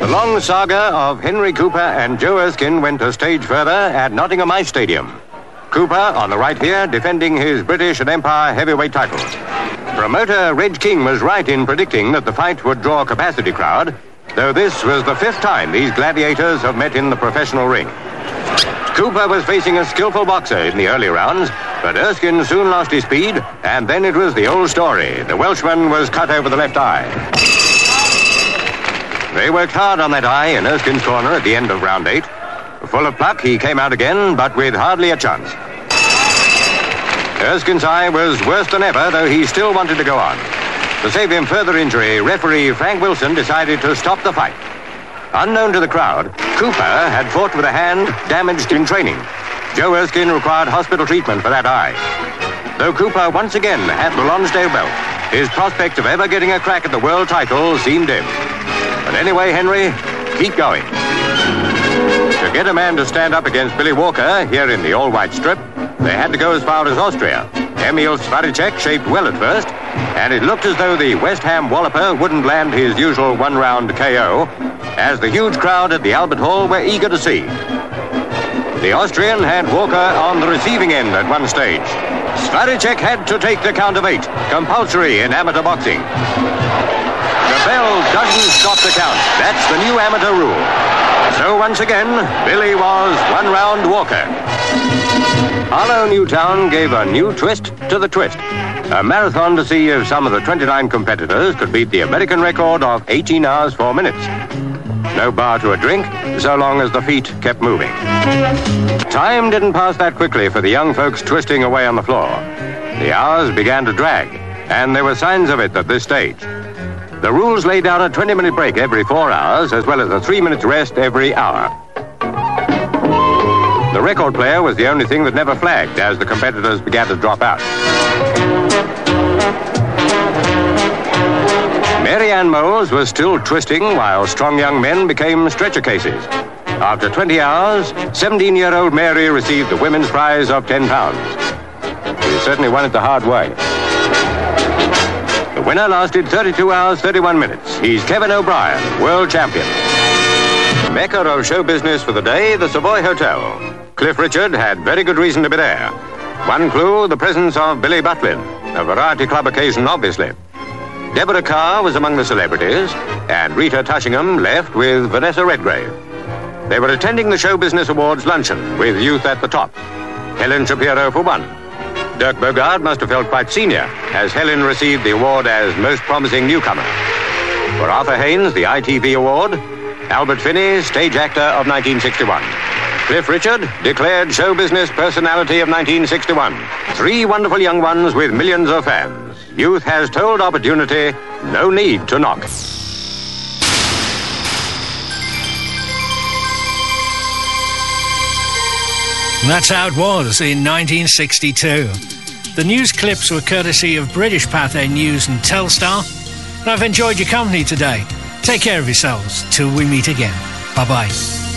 The long saga of Henry Cooper and Joe Erskine went a stage further at Nottingham Ice Stadium. Cooper, on the right here, defending his British and Empire heavyweight titles. Promoter Reg King was right in predicting that the fight would draw a capacity crowd, though this was the 5th time these gladiators have met in the professional ring. Cooper was facing a skillful boxer in the early rounds, but Erskine soon lost his speed, and then it was the old story. The Welshman was cut over the left eye. They worked hard on that eye in Erskine's corner at the end of round 8. Full of pluck, he came out again, but with hardly a chance. Erskine's eye was worse than ever, though he still wanted to go on. To save him further injury, referee Frank Wilson decided to stop the fight. Unknown to the crowd, Cooper had fought with a hand damaged in training. Joe Erskine required hospital treatment for that eye. Though Cooper once again had the Lonsdale belt, his prospect of ever getting a crack at the world title seemed dim. But anyway, Henry, keep going. To get a man to stand up against Billy Walker here in the all-white strip, they had to go as far as Austria. Emil Svaricek shaped well at first, and it looked as though the West Ham walloper wouldn't land his usual one-round KO, as the huge crowd at the Albert Hall were eager to see. The Austrian had Walker on the receiving end at one stage. Svaricek had to take the count of 8, compulsory in amateur boxing. The bell doesn't stop the count. That's the new amateur rule. So once again, Billy was one-round Walker. Harlow Newtown gave a new twist to the twist. A marathon to see if some of the 29 competitors could beat the American record of 18 hours, 4 minutes. No bar to a drink, so long as the feet kept moving. Time didn't pass that quickly for the young folks twisting away on the floor. The hours began to drag, and there were signs of it at this stage. The rules laid down a 20-minute break every 4 hours, as well as a 3-minute rest every hour. The record player was the only thing that never flagged as the competitors began to drop out. Mary Ann Moles was still twisting while strong young men became stretcher cases. After 20 hours, 17-year-old Mary received the women's prize of £10. She certainly won it the hard way. The winner lasted 32 hours, 31 minutes. He's Kevin O'Brien, world champion. Mecca of show business for the day, the Savoy Hotel. Cliff Richard had very good reason to be there. One clue, the presence of Billy Butlin, a variety club occasion, obviously. Deborah Carr was among the celebrities, and Rita Tushingham left with Vanessa Redgrave. They were attending the Show Business Awards luncheon with youth at the top. Helen Shapiro for one. Dirk Bogarde must have felt quite senior, as Helen received the award as Most Promising Newcomer. For Arthur Haynes, the ITV Award. Albert Finney, stage actor of 1961. Cliff Richard, declared show business personality of 1961. 3 wonderful young ones with millions of fans. Youth has told opportunity, no need to knock. And that's how it was in 1962. The news clips were courtesy of British Pathé News and Telstar. And I've enjoyed your company today. Take care of yourselves till we meet again. Bye-bye.